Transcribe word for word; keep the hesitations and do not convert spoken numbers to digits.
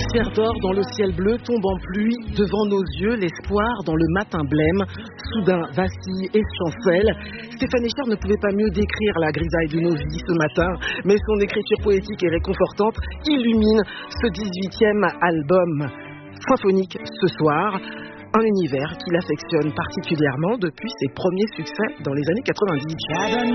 Poussière d'or dans le ciel bleu, tombe en pluie devant nos yeux, l'espoir dans le matin blême, soudain vacille et chancelle. Stéphane Echer ne pouvait pas mieux décrire la grisaille de nos vies ce matin, mais son écriture poétique et réconfortante illumine ce dix-huitième album symphonique ce soir. Un univers qu'il affectionne particulièrement depuis ses premiers succès dans les années quatre-vingt-dix.